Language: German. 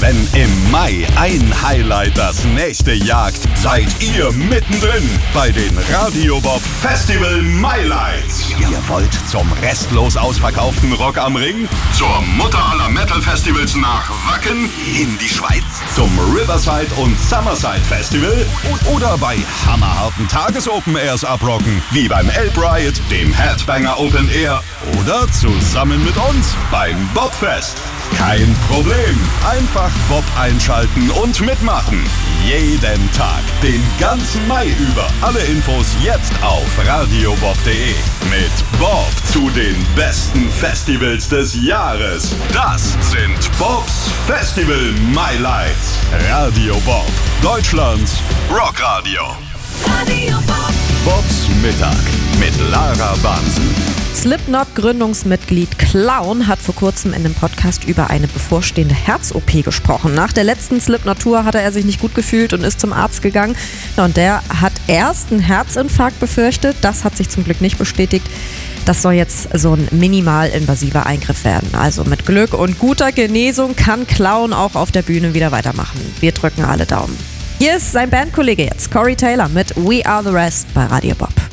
Wenn im Mai ein Highlight das nächste jagt, seid ihr mittendrin bei den Radio Bob Festival Mailights. Ihr wollt zum restlos ausverkauften Rock am Ring, zur Mutter aller Metal Festivals nach Wacken, in die Schweiz, zum Riverside und Summerside Festival oder bei hammerharten Tages-Open Airs abrocken, wie beim Elb Riot, dem Headbanger Open Air oder zusammen mit uns beim Bobfest. Kein Problem. Einfach Bob einschalten und mitmachen. Jeden Tag, den ganzen Mai über. Alle Infos jetzt auf radiobob.de. Mit Bob zu den besten Festivals des Jahres. Das sind Bobs Festival Mailights. Radio Bob, Deutschlands Rockradio. Radio Bob. Bobs Mittag mit Lara Bansen. Slipknot-Gründungsmitglied Clown hat vor kurzem in einem Podcast über eine bevorstehende Herz-OP gesprochen. Nach der letzten Slipknot-Tour hatte er sich nicht gut gefühlt und ist zum Arzt gegangen. Und der hat erst einen Herzinfarkt befürchtet. Das hat sich zum Glück nicht bestätigt. Das soll jetzt so ein minimal invasiver Eingriff werden. Also mit Glück und guter Genesung kann Clown auch auf der Bühne wieder weitermachen. Wir drücken alle Daumen. Hier ist sein Bandkollege jetzt, Corey Taylor mit We Are The Rest bei Radio Bob.